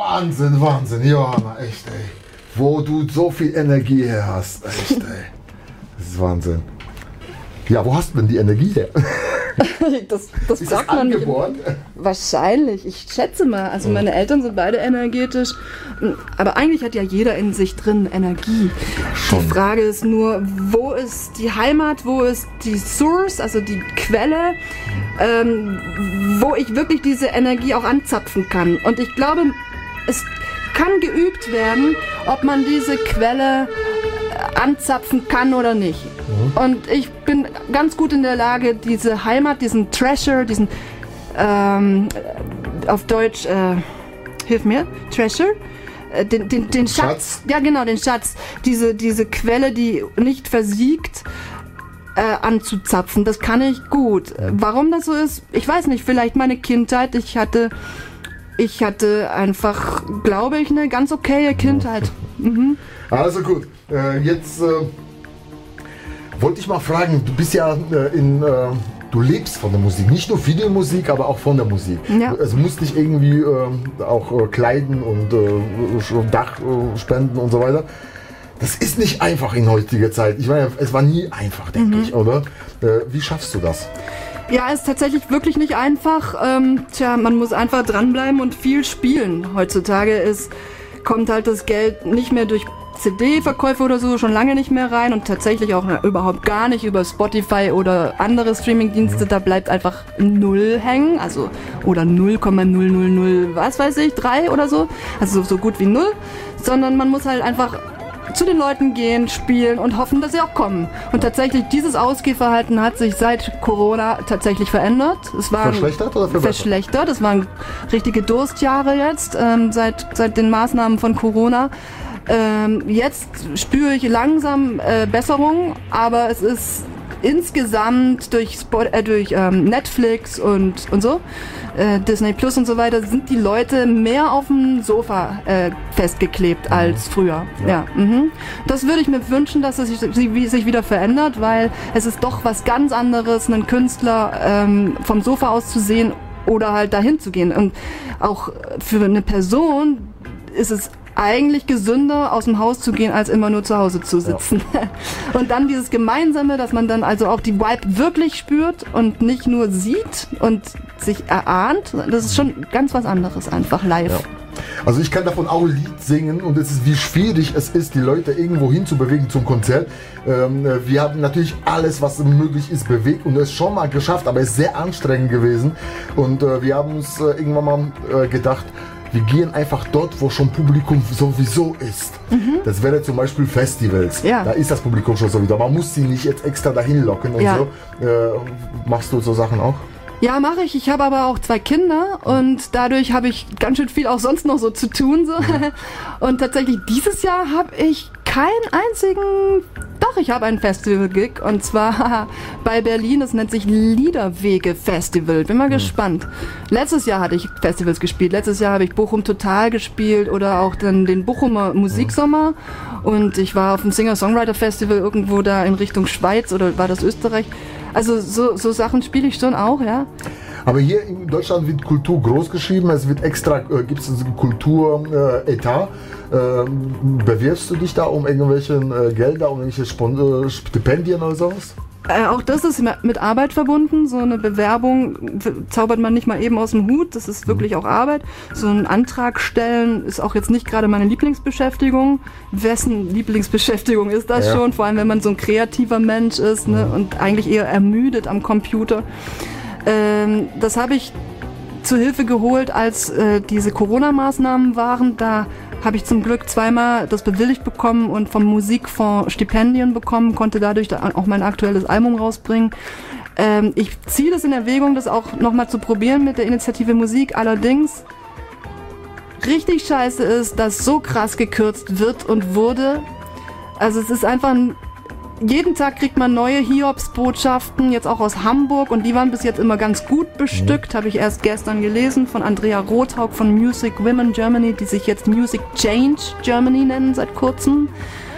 Wahnsinn, Wahnsinn, Johanna, echt, ey. Wo du so viel Energie her hast, echt, ey. Das ist Wahnsinn. Ja, wo hast du denn die Energie her? Das Ist sagt das man nicht. angeboren? Wahrscheinlich, ich schätze mal. Also meine Eltern sind beide energetisch. Aber eigentlich hat ja jeder in sich drin Energie. Schon. Die Frage ist nur, wo ist die Heimat, wo ist die Source, also die Quelle, wo ich wirklich diese Energie auch anzapfen kann. Und ich glaube, es kann geübt werden, ob man diese Quelle anzapfen kann oder nicht. Und ich bin ganz gut in der Lage, diese Heimat, diesen Treasure, diesen auf Deutsch, hilf mir, Treasure, den Schatz, ja genau, den Schatz, diese Quelle, die nicht versiegt, anzuzapfen. Das kann ich gut. Warum das so ist, ich weiß nicht, vielleicht meine Kindheit, ich hatte einfach, glaube ich, eine ganz okaye Kindheit. Mhm. Also gut, jetzt wollte ich mal fragen, du bist ja du lebst von der Musik, nicht nur für die Musik, aber auch von der Musik. Ja. Es muss dich irgendwie auch kleiden und Dach spenden und so weiter. Das ist nicht einfach in heutiger Zeit. Ich meine, es war nie einfach, denke ich, oder? Wie schaffst du das? Ja, ist tatsächlich wirklich nicht einfach. Man muss einfach dranbleiben und viel spielen. Heutzutage kommt halt das Geld nicht mehr durch CD-Verkäufe oder so schon lange nicht mehr rein und tatsächlich auch überhaupt gar nicht über Spotify oder andere Streaming-Dienste. Da bleibt einfach 0 hängen, also oder 0,000 was weiß ich, 3 oder so, also so gut wie 0, sondern man muss halt einfach zu den Leuten gehen, spielen und hoffen, dass sie auch kommen. Und tatsächlich, dieses Ausgehverhalten hat sich seit Corona tatsächlich verändert. Es war verschlechtert oder verbessert? Verschlechtert. Es waren richtige Durstjahre jetzt, seit den Maßnahmen von Corona. Jetzt spüre ich langsam Besserung, aber es ist insgesamt durch Netflix und so, Disney Plus und so weiter, sind die Leute mehr auf dem Sofa festgeklebt als früher. Ja. Das würde ich mir wünschen, dass es sich wieder verändert, weil es ist doch was ganz anderes, einen Künstler vom Sofa aus zu sehen oder halt dahin zu gehen. Und auch für eine Person ist es eigentlich gesünder, aus dem Haus zu gehen, als immer nur zu Hause zu sitzen. Ja. Und dann dieses Gemeinsame, dass man dann also auch die Vibe wirklich spürt und nicht nur sieht und sich erahnt, das ist schon ganz was anderes, einfach live. Ja. Also ich kann davon auch ein Lied singen und es ist, wie schwierig es ist, die Leute irgendwo hinzubewegen zum Konzert. Wir haben natürlich alles, was möglich ist, bewegt und es schon mal geschafft, aber es ist sehr anstrengend gewesen. Und wir haben uns irgendwann mal gedacht, wir gehen einfach dort, wo schon Publikum sowieso ist. Das wäre zum Beispiel Festivals. Ja. Da ist das Publikum schon sowieso. Man muss sie nicht jetzt extra dahin locken und so. Machst du so Sachen auch? Ja, mache ich. Ich habe aber auch 2 Kinder und dadurch habe ich ganz schön viel auch sonst noch so zu tun. So. Und tatsächlich dieses Jahr habe ich ich habe einen Festival-Gig und zwar bei Berlin, das nennt sich Liederwege-Festival. Bin mal gespannt. Letztes Jahr hatte ich Festivals gespielt. Letztes Jahr habe ich Bochum Total gespielt oder auch dann den Bochumer Musiksommer und ich war auf dem Singer-Songwriter-Festival irgendwo da in Richtung Schweiz oder war das Österreich. Also so Sachen spiele ich schon auch, ja. Aber hier in Deutschland wird Kultur groß geschrieben, es wird extra, gibt es einen Kulturetat. Bewirbst du dich da um irgendwelche Gelder, um irgendwelche Stipendien oder sowas? Auch das ist mit Arbeit verbunden. So eine Bewerbung zaubert man nicht mal eben aus dem Hut. Das ist wirklich auch Arbeit. So einen Antrag stellen ist auch jetzt nicht gerade meine Lieblingsbeschäftigung. Wessen Lieblingsbeschäftigung ist das schon? Vor allem, wenn man so ein kreativer Mensch ist, ne, und eigentlich eher ermüdet am Computer. Das habe ich zu Hilfe geholt, als diese Corona-Maßnahmen waren. Da habe ich zum Glück 2-mal das bewilligt bekommen und vom Musikfonds Stipendien bekommen, konnte dadurch auch mein aktuelles Album rausbringen. Ich ziehe das in Erwägung, das auch nochmal zu probieren mit der Initiative Musik. Allerdings richtig scheiße ist, dass so krass gekürzt wird und wurde. Also es ist einfach jeden Tag kriegt man neue Hiobsbotschaften, jetzt auch aus Hamburg, und die waren bis jetzt immer ganz gut bestückt, habe ich erst gestern gelesen, von Andrea Rothaug von Music Women Germany, die sich jetzt Music Change Germany nennen seit kurzem.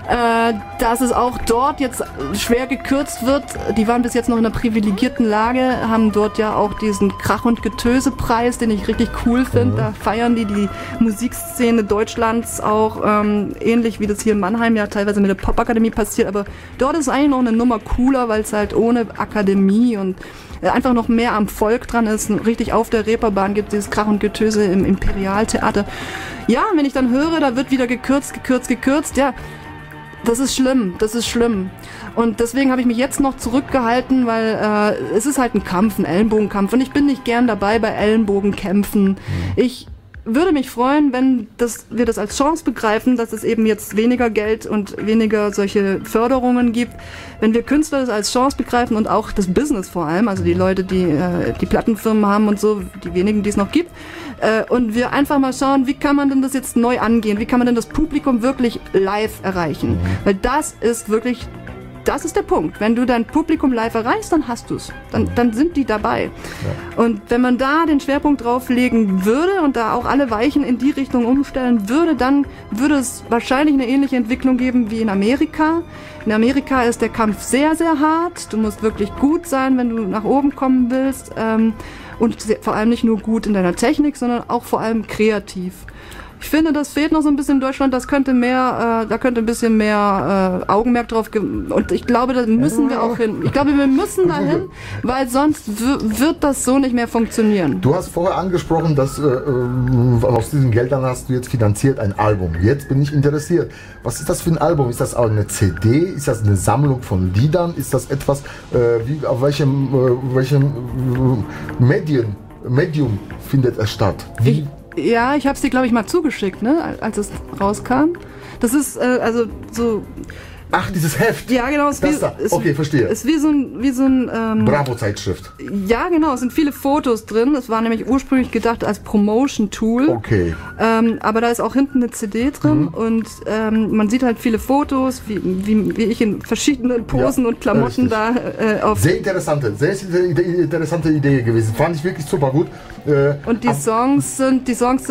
Dass es auch dort jetzt schwer gekürzt wird. Die waren bis jetzt noch in einer privilegierten Lage, haben dort ja auch diesen Krach- und Getöse-Preis, den ich richtig cool finde. Da feiern die Musikszene Deutschlands auch ähnlich wie das hier in Mannheim ja teilweise mit der Popakademie passiert. Aber dort ist eigentlich noch eine Nummer cooler, weil es halt ohne Akademie und einfach noch mehr am Volk dran ist. Richtig auf der Reeperbahn gibt es dieses Krach und Getöse im Imperialtheater. Ja, wenn ich dann höre, da wird wieder gekürzt, ja, das ist schlimm. Und deswegen habe ich mich jetzt noch zurückgehalten, weil es ist halt ein Kampf, ein Ellenbogenkampf. Und ich bin nicht gern dabei bei Ellenbogenkämpfen. Ich würde mich freuen, wenn wir das als Chance begreifen, dass es eben jetzt weniger Geld und weniger solche Förderungen gibt. Wenn wir Künstler das als Chance begreifen und auch das Business vor allem, also die Leute, die die Plattenfirmen haben und so, die wenigen, die es noch gibt, und wir einfach mal schauen, wie kann man denn das jetzt neu angehen? Wie kann man denn das Publikum wirklich live erreichen? Weil das ist der Punkt. Wenn du dein Publikum live erreichst, dann hast du es. Dann sind die dabei. Ja. Und wenn man da den Schwerpunkt drauf legen würde und da auch alle Weichen in die Richtung umstellen würde, dann würde es wahrscheinlich eine ähnliche Entwicklung geben wie in Amerika. In Amerika ist der Kampf sehr, sehr hart. Du musst wirklich gut sein, wenn du nach oben kommen willst. Und vor allem nicht nur gut in deiner Technik, sondern auch vor allem kreativ. Ich finde, das fehlt noch so ein bisschen in Deutschland. Da könnte ein bisschen mehr Augenmerk drauf und ich glaube, da müssen wir auch hin. Ich glaube, wir müssen da hin, weil sonst wird das so nicht mehr funktionieren. Du hast vorher angesprochen, dass aus diesen Geldern hast du jetzt finanziert ein Album. Jetzt bin ich interessiert. Was ist das für ein Album? Ist das auch eine CD? Ist das eine Sammlung von Liedern? Ist das etwas, auf welchem Medium findet es statt? Wie? Ja, ich habe es dir, glaube ich, mal zugeschickt, ne, als es rauskam. Das ist also so. Ach, dieses Heft. Ja, genau. Okay, verstehe. Ist wie so ein Bravo-Zeitschrift. Ja, genau. Es sind viele Fotos drin. Es war nämlich ursprünglich gedacht als Promotion-Tool. Okay. Aber da ist auch hinten eine CD drin und man sieht halt viele Fotos, wie ich in verschiedenen Posen und Klamotten da auf. Sehr interessante Idee gewesen. Fand ich wirklich super gut. Und die Songs sind,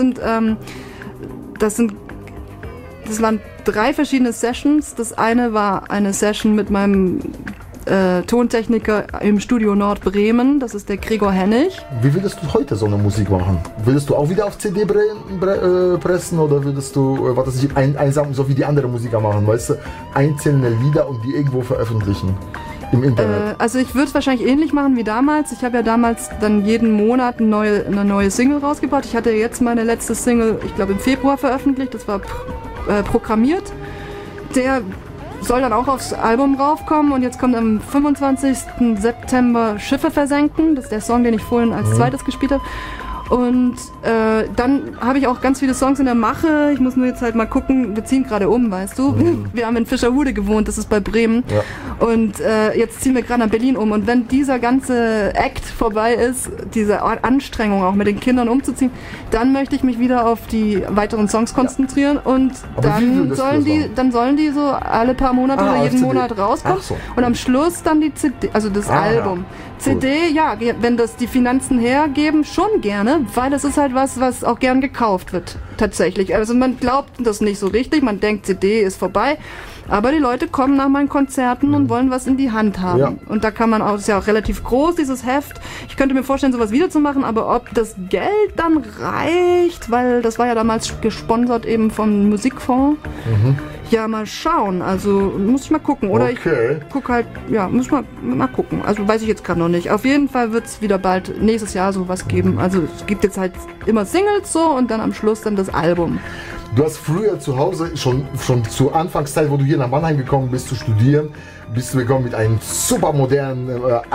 das waren 3 verschiedene Sessions. Das eine war eine Session mit meinem Tontechniker im Studio Nordbremen. Das ist der Gregor Hennig. Wie würdest du heute so eine Musik machen? Würdest du auch wieder auf CD pressen oder würdest du einsam, so wie die anderen Musiker machen, weißt du, einzelne Lieder und die irgendwo veröffentlichen? Im Internet. Also ich würde es wahrscheinlich ähnlich machen wie damals. Ich habe ja damals dann jeden Monat eine neue Single rausgebracht. Ich hatte jetzt meine letzte Single, ich glaube im Februar veröffentlicht. Das war programmiert. Der soll dann auch aufs Album raufkommen und jetzt kommt am 25. September Schiffe versenken. Das ist der Song, den ich vorhin als zweites gespielt habe. Und dann habe ich auch ganz viele Songs in der Mache. Ich muss nur jetzt halt mal gucken, wir ziehen gerade um, weißt du. Wir haben in Fischerhude gewohnt, das ist bei Bremen. Ja. Und jetzt ziehen wir gerade nach Berlin um. Und wenn dieser ganze Act vorbei ist, diese Anstrengung auch mit den Kindern umzuziehen, dann möchte ich mich wieder auf die weiteren Songs konzentrieren. Und dann sollen die so alle paar Monate oder jeden Monat rauskommen. So. Und am Schluss dann die CD, also das Album. CD, ja, wenn das die Finanzen hergeben, schon gerne, weil das ist halt was auch gern gekauft wird, tatsächlich. Also man glaubt das nicht so richtig, man denkt, CD ist vorbei, aber die Leute kommen nach meinen Konzerten und wollen was in die Hand haben. Ja. Und da kann man auch, ist ja auch relativ groß, dieses Heft. Ich könnte mir vorstellen, sowas wiederzumachen, aber ob das Geld dann reicht, weil das war ja damals gesponsert eben vom Musikfonds. Ja, mal schauen. Also muss ich mal gucken. Oder ich gucke halt, ja, muss mal gucken. Also weiß ich jetzt gerade noch nicht. Auf jeden Fall wird es wieder bald nächstes Jahr sowas geben. Also es gibt jetzt halt immer Singles so und dann am Schluss dann das Album. Du hast früher zu Hause, schon zur Anfangszeit, wo du hier nach Mannheim gekommen bist zu studieren, bist du gekommen mit einem super modernen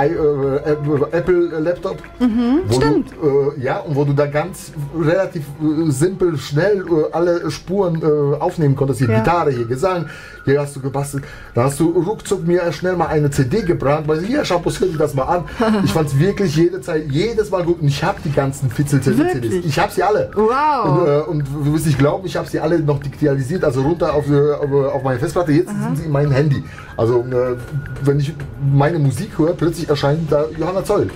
Apple-Laptop. Stimmt. Und wo du da ganz relativ simpel, schnell alle Spuren aufnehmen konntest. Hier Gitarre, hier Gesang, hier hast du gebastelt. Da hast du ruckzuck mir schnell mal eine CD gebrannt, weil hier, Schampus, hör dir das mal an. Ich fand es wirklich jedes Mal gut und ich habe die ganzen Fitzel-CDs. Ich habe sie alle. Wow. Und du wirst nicht glauben, ich habe sie alle noch digitalisiert, also runter auf meine Festplatte. Jetzt sind sie in meinem Handy. Also wenn ich meine Musik höre, plötzlich erscheint da Johanna Zoll.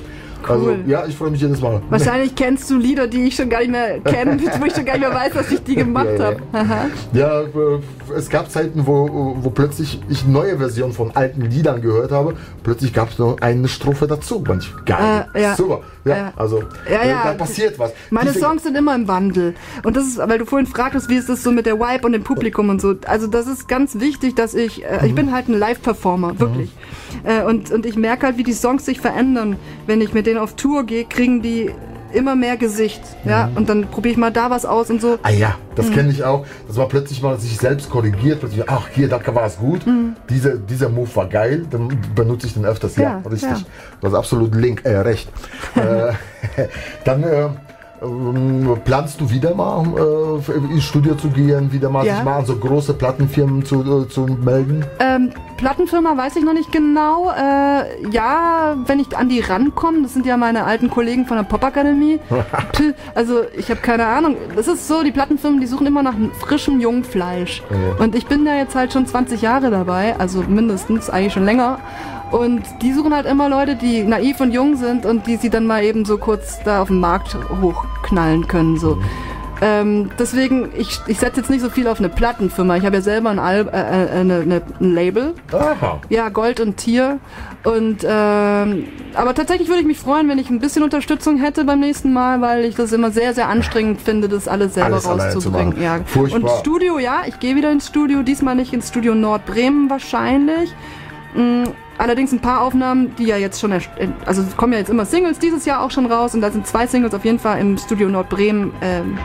Also, ja, ich freue mich jedes Mal. Wahrscheinlich kennst du Lieder, die ich schon gar nicht mehr kenne, wo ich schon gar nicht mehr weiß, dass ich die gemacht habe. Ja, es gab Zeiten, wo plötzlich ich neue Versionen von alten Liedern gehört habe. Plötzlich gab es noch eine Strophe dazu. Geil, super. Ja, also da passiert was. Meine Songs sind immer im Wandel. Und das ist, weil du vorhin fragtest, wie ist das so mit der Vibe und dem Publikum und so. Also das ist ganz wichtig, dass ich bin halt ein Live-Performer, wirklich. Und ich merke halt, wie die Songs sich verändern. Wenn ich mit denen auf Tour gehe, kriegen die immer mehr Gesicht, ja, und dann probiere ich mal da was aus und so. Ah ja, das kenne ich auch, dass man plötzlich mal sich selbst korrigiert, plötzlich, ach hier, da war es gut, dieser Move war geil, dann benutze ich den öfters, ja richtig, du hast absolut recht. Dann planst du wieder mal ins Studio zu gehen, wieder mal sich mal an so große Plattenfirmen zu melden? Plattenfirma weiß ich noch nicht genau. Ja, wenn ich an die rankomme, das sind ja meine alten Kollegen von der Popakademie. Also ich habe keine Ahnung. Das ist so, die Plattenfirmen, die suchen immer nach frischem Jungfleisch. Und ich bin ja jetzt halt schon 20 Jahre dabei, also mindestens, eigentlich schon länger. Und die suchen halt immer Leute, die naiv und jung sind und die sie dann mal eben so kurz da auf dem Markt hochknallen können. So. Deswegen, ich setze jetzt nicht so viel auf eine Plattenfirma. Ich habe ja selber ein Label. Aha. Ja, Gold und Tier. Und aber tatsächlich würde ich mich freuen, wenn ich ein bisschen Unterstützung hätte beim nächsten Mal, weil ich das immer sehr, sehr anstrengend finde, das alles selber rauszubringen. Ja. Und Studio, ja, ich gehe wieder ins Studio, diesmal nicht ins Studio Nordbremen wahrscheinlich. Allerdings ein paar Aufnahmen, die ja jetzt schon, also es kommen ja jetzt immer Singles dieses Jahr auch schon raus und da sind 2 Singles auf jeden Fall im Studio Nordbremen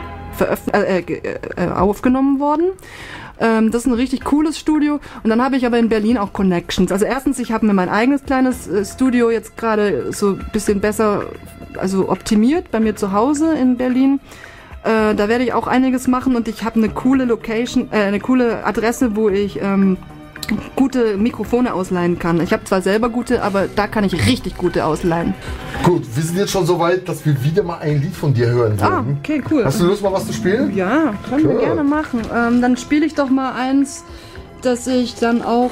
aufgenommen worden. Das ist ein richtig cooles Studio und dann habe ich aber in Berlin auch Connections. Also erstens, ich habe mir mein eigenes kleines Studio jetzt gerade so ein bisschen besser, also optimiert bei mir zu Hause in Berlin. Da werde ich auch einiges machen und ich habe eine coole Location, eine coole Adresse, wo ich gute Mikrofone ausleihen kann. Ich habe zwar selber gute, aber da kann ich richtig gute ausleihen. Gut, wir sind jetzt schon so weit, dass wir wieder mal ein Lied von dir hören würden. Ah, okay, cool. Hast du Lust, mal was zu spielen? Ja, können wir gerne machen. Dann spiele ich doch mal eins, dass ich dann auch,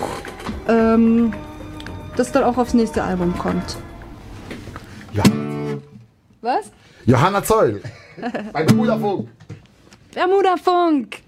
das dann auch aufs nächste Album kommt. Ja. Was? Johanna Zeul. Bei Bermuda Funk. Bermuda Funk.